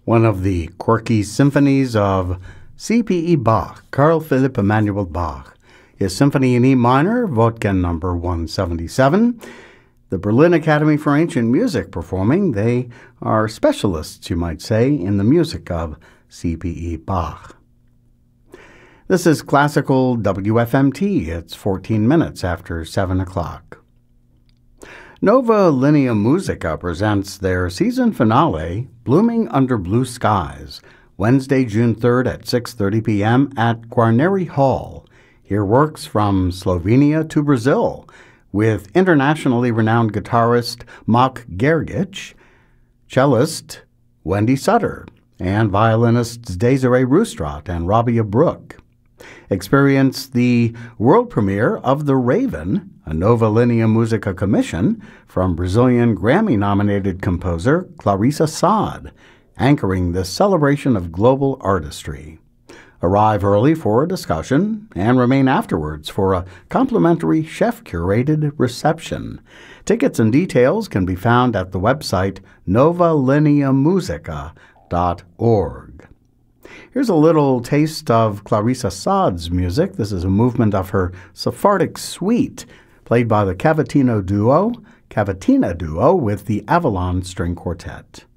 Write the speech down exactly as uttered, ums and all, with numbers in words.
one of the quirky symphonies of C P E Bach, Carl Philipp Emanuel Bach. His Symphony in E minor, Vodka number one seventy-seven. The Berlin Academy for Ancient Music performing. They are specialists, you might say, in the music of C P E Bach. This is Classical W F M T. It's fourteen minutes after seven o'clock. Nova Linea Musica presents their season finale, Blooming Under Blue Skies, Wednesday, June third at six thirty p m at Guarneri Hall. Hear works from Slovenia to Brazil, with internationally renowned guitarist Mak Gergich, cellist Wendy Sutter, and violinists Desiree Roostrat and Rabia Brook. Experience the world premiere of The Raven, a Nova Linea Musica commission from Brazilian Grammy-nominated composer Clarissa Saad, anchoring the celebration of global artistry. Arrive early for a discussion and remain afterwards for a complimentary chef-curated reception. Tickets and details can be found at the website nova linea musica dot org. Here's a little taste of Clarissa Saad's music. This is a movement of her Sephardic Suite, played by the Cavatina Duo, Cavatina Duo with the Avalon String Quartet.